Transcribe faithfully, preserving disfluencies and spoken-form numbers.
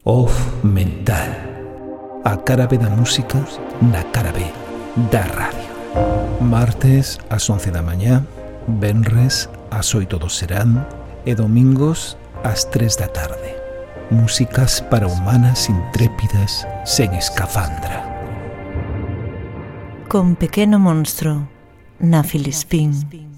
Off Mental, a cara B da música na cara B da radio. Martes ás once da mañá, venres ás oito do serán e domingos ás tres da tarde. Músicas para humanas intrépidas sen escafandra. Con Pequeno Monstro, na Filispín.